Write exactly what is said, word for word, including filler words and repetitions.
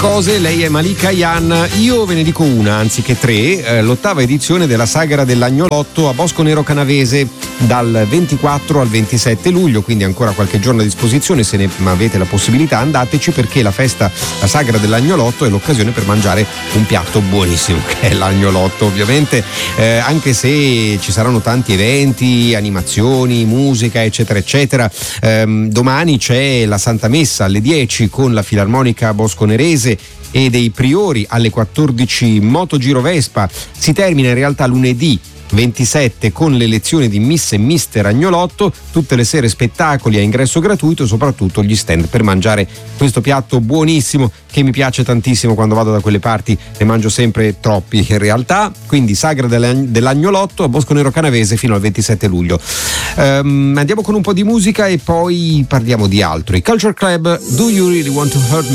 cose, lei è Malika Ayane. Io ve ne dico una anziché tre, eh, l'ottava edizione della Sagra dell'Agnolotto a Bosco Nero Canavese dal ventiquattro al ventisette luglio, quindi ancora qualche giorno a disposizione. Se ne avete la possibilità andateci, perché la festa, la Sagra dell'Agnolotto è l'occasione per mangiare un piatto buonissimo che è l'agnolotto, ovviamente, eh, anche se ci saranno tanti eventi, animazioni, musica eccetera eccetera. Ehm, domani c'è la Santa Messa alle dieci con la Filarmonica Bosconerese e dei Priori, alle quattordici Motogiro Vespa. Si termina in realtà lunedì ventisette con l'elezione di Miss e Mister Agnolotto, tutte le sere spettacoli a ingresso gratuito, soprattutto gli stand per mangiare questo piatto buonissimo che mi piace tantissimo. Quando vado da quelle parti ne mangio sempre troppi in realtà. Quindi Sagra dell'Agnolotto a Bosco Nero Canavese fino al ventisette luglio. Um, andiamo con un po' di musica e poi parliamo di altro. I Culture Club, Do You Really Want to Hurt Me?